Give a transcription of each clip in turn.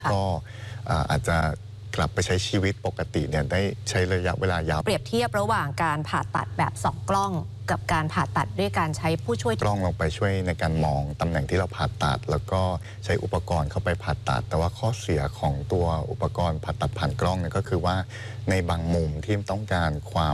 ก็อาจจะกลับไปใช้ชีวิตปกติเนี่ยได้ใช้ระยะเวลายาวเปรียบเทียบระหว่างการผ่าตัดแบบ2 กล้องกับการผ่าตัดด้วยการใช้ผู้ช่วยกล้องลงไปช่วยในการมองตำแหน่งที่เราผ่าตัดแล้วก็ใช้อุปกรณ์เข้าไปผ่าตัดแต่ว่าข้อเสียของตัวอุปกรณ์ผ่าตัดผ่านกล้องเนี่ยก็คือว่าในบางมุมที่ต้องการความ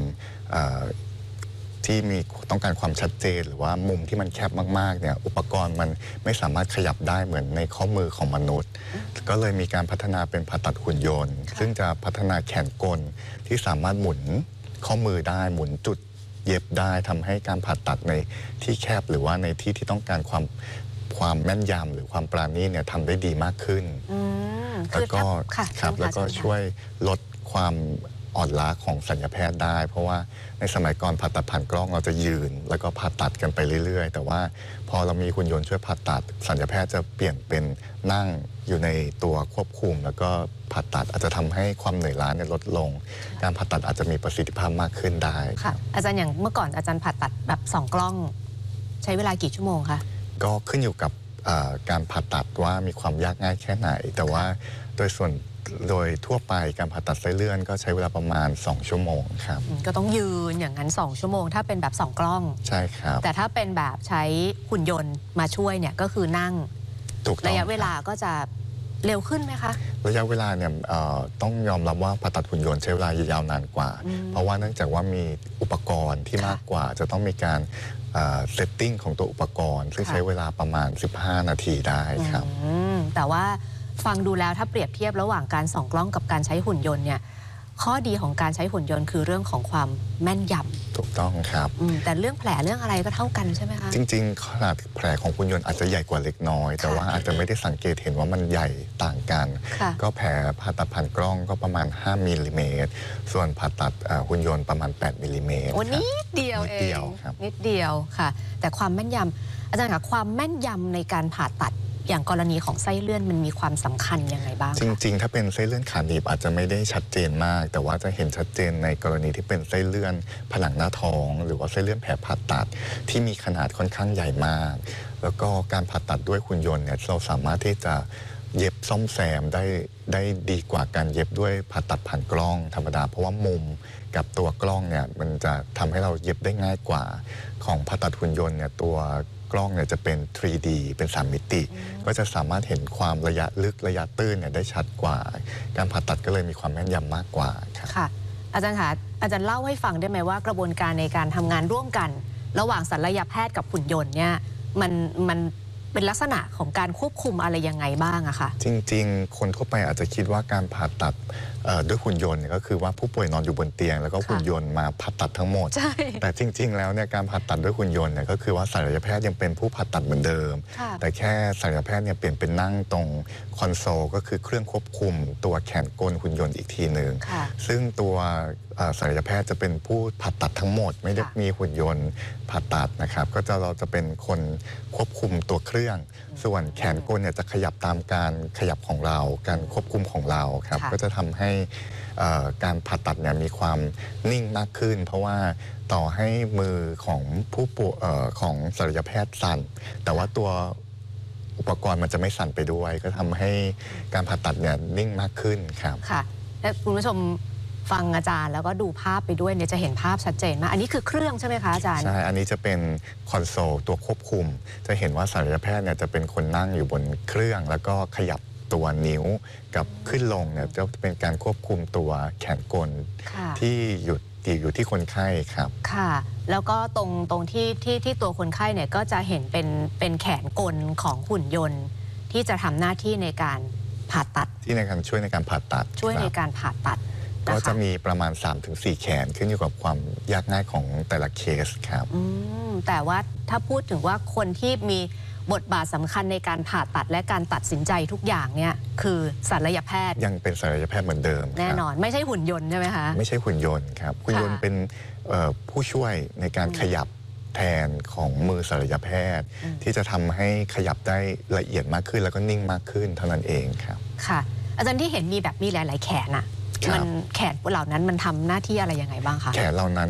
ต้องการความชัดเจนหรือว่ามุมที่มันแคบมากๆเนี่ยอุปกรณ์มันไม่สามารถขยับได้เหมือนในข้อมือของมนุษย์ก็เลยมีการพัฒนาเป็นผ่าตัดหุ่นยนต์ซึ่งจะพัฒนาแขนกลที่สามารถหมุนข้อมือได้หมุนจุดเย็บได้ทำให้การผ่าตัดในที่แคบหรือว่าในที่ที่ต้องการความแม่นยำหรือความปราณีตเนี่ยทำได้ดีมากขึ้นแล้วก็ช่วยลดความอ่อนล้าของศัลยแพทย์ได้เพราะว่าในสมัยก่อนผ่าตัดผ่านกล้องเราจะยืนแล้วก็ผ่าตัดกันไปเรื่อยๆแต่ว่าพอเรามีหุ่นยนต์ช่วยผ่าตัดศัลยแพทย์จะเปลี่ยนเป็นนั่งอยู่ในตัวควบคุมแล้วก็ผ่าตัดอาจจะทำให้ความเหนื่อยล้าลดลงการผ่าตัดอาจจะมีประสิทธิภาพมากขึ้นได้ค่ะอาจารย์อย่างเมื่อก่อนอาจารย์ผ่าตัดแบบ2 กล้องใช้เวลากี่ชั่วโมงคะก็ขึ้นอยู่กับการผ่าตัดว่ามีความยากง่ายแค่ไหนแต่ว่าโดยทั่วไปการผ่าตัดไส้เลื่อนก็ใช้เวลาประมาณ2 ชั่วโมงครับก็ต้องยืนอย่างนั้น2 ชั่วโมงถ้าเป็นแบบ2 กล้องใช่ครับแต่ถ้าเป็นแบบใช้หุ่นยนต์มาช่วยเนี่ยก็คือนั่งระยะเวลาก็จะเร็วขึ้นไหมคะระยะเวลาเนี่ยต้องยอมรับว่าผ่าตัดหุ่นยนต์ใช้เวลายาวนานกว่าเพราะว่าเนื่องจากว่ามีอุปกรณ์ที่มากกว่าจะต้องมีการเซตติ้งของตัวอุปกรณ์ซึ่งใช้เวลาประมาณ15 นาทีได้ครับแต่ว่าฟังดูแล้วถ้าเปรียบเทียบระหว่างการส่องกล้องกับการใช้หุ่นยนต์เนี่ยข้อดีของการใช้หุ่นยนต์คือเรื่องของความแม่นยำถูกต้องครับแต่เรื่องแผลเรื่องอะไรก็เท่ากันใช่ไหมคะจริงๆขนาดแผลของหุ่นยนต์อาจจะใหญ่กว่าเล็กน้อยแต่ว่าอาจจะไม่ได้สังเกตเห็นว่ามันใหญ่ต่างกันก็แผลผ่าตัดผ่านกล้องก็ประมาณ5 มิลลิเมตรส่วนผ่าตัดหุ่นยนต์ประมาณ8 มิลลิเมตรนิดเดียวเองนิดเดียวค่ะแต่ความแม่นยำอาจารย์คะความแม่นยำในการผ่าตัดอย่างกรณีของไส้เลื่อนมันมีความสำคัญยังไงบ้างจริงๆถ้าเป็นไส้เลื่อนขาหนีบอาจจะไม่ได้ชัดเจนมากแต่ว่าจะเห็นชัดเจนในกรณีที่เป็นไส้เลื่อนผนังหน้าท้องหรือว่าไส้เลื่อนแผลผ่าตัดที่มีขนาดค่อนข้างใหญ่มากแล้วก็การผ่าตัดด้วยหุ่นยนต์เนี่ยเราสามารถที่จะเย็บซ่อมแซมได้ดีกว่าการเย็บด้วยผ่าตัดผ่านกล้องธรรมดาเพราะว่ามุมกับตัวกล้องเนี่ยมันจะทำให้เราเย็บได้ง่ายกว่าของผ่าตัดหุ่นยนต์เนี่ยตัวกล้องเนี่ยจะเป็น 3D เป็น3 มิติก็จะสามารถเห็นความระยะลึกระยะตื้นเนี่ยได้ชัดกว่าการผ่าตัดก็เลยมีความแม่นยำมากกว่าค่ะอาจารย์คะอาจารย์เล่าให้ฟังได้ไหมว่ากระบวนการในการทำงานร่วมกันระหว่างศัลยแพทย์กับหุ่นยนต์เนี่ยมันเป็นลักษณะของการควบคุมอะไรยังไงบ้างอะคะจริงๆคนทั่วไปอาจจะคิดว่าการผ่าตัดด้วยหุ่นยนต์ก็คือว่าผู้ป่วยนอนอยู่บนเตียงแล้วก็หุ่นยนต์มาผ่าตัดทั้งหมดแต่จริงๆแล้วเนี่ยการผ่าตัดด้วยหุ่นยนต์เนี่ยก็คือว่าศัลยแพทย์ยังเป็นผู้ผ่าตัดเหมือนเดิมแต่แค่ศัลยแพทย์เนี่ยเปลี่ยนเป็นนั่งตรงคอนโซลก็คือเครื่องควบคุมตัวแขนกลหุ่นยนต์อีกทีหนึ่งซึ่งตัวศัลยแพทย์จะเป็นผู้ผ่าตัดทั้งหมดไม่ได้มีหุ่นยนต์ผ่าตัดนะครับก็เราจะเป็นคนควบคุมตัวเครื่องส่วนแขนกลเนี่ยจะขยับตามการขยับของเราการควบคุมของเราครับก็จะทำให้การผ่าตัดเนี่ยมีความนิ่งมากขึ้นเพราะว่าต่อให้มือของผู้ป่วยของศัลยแพทย์สั่นแต่ว่าตัวอุปกรณ์มันจะไม่สั่นไปด้วยก็ทำให้การผ่าตัดเนี่ยนิ่งมากขึ้นครับค่ะและคุณผู้ชมฟังอาจารย์แล้วก็ดูภาพไปด้วยเนี่ยจะเห็นภาพชัดเจนมากอันนี้คือเครื่องใช่ไหมคะอาจารย์ใช่อันนี้จะเป็นคอนโซลตัวควบคุมจะเห็นว่าศัลยแพทย์เนี่ยจะเป็นคนนั่งอยู่บนเครื่องแล้วก็ขยับตัวนิ้วกับขึ้นลงเนี่ยจะเป็นการควบคุมตัวแขนกลที่อยู่ที่คนไข้ครับค่ะแล้วก็ตรงที่ตัวคนไข้เนี่ยก็จะเห็นเป็นแขนกลของหุ่นยนต์ที่จะทำหน้าที่ในการผ่าตัดที่ในการช่วยในการผ่าตัดช่วยในการผ่าตัดก็จะมีประมาณ 3-4 แขนขึ้นอยู่กับความยากง่ายของแต่ละเคสครับแต่ว่าถ้าพูดถึงว่าคนที่มีบทบาทสำคัญในการผ่าตัดและการตัดสินใจทุกอย่างเนี่ยคือศัลยแพทย์ยังเป็นศัลยแพทย์เหมือนเดิมแน่นอนไม่ใช่หุ่นยนต์ใช่ไหมคะไม่ใช่หุ่นยนต์ครับหุ่นยนต์เป็นผู้ช่วยในการขยับแทนของมือศัลยแพทย์ที่จะทำให้ขยับได้ละเอียดมากขึ้นแล้วก็นิ่งมากขึ้นเท่านั้นเองครับค่ะอาจารย์ที่เห็นมีหลายๆแขนอะมันแขนเหล่านั้นมันทำหน้าที่อะไรยังไงบ้างคะแขนเหล่านั้น